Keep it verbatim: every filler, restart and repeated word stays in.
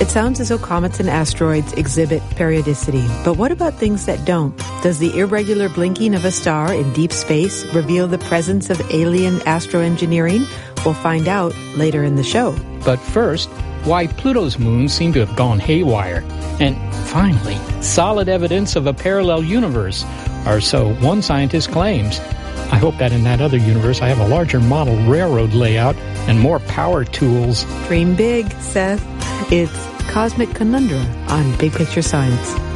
It sounds as though comets and asteroids exhibit periodicity, but what about things that don't? Does the irregular blinking of a star in deep space reveal the presence of alien astroengineering? We'll find out later in the show. But first, why Pluto's moons seem to have gone haywire. And finally, solid evidence of a parallel universe, or so one scientist claims. I hope that in that other universe I have a larger model railroad layout and more power tools. Dream big, Seth. It's Cosmic Conundrum on Big Picture Science.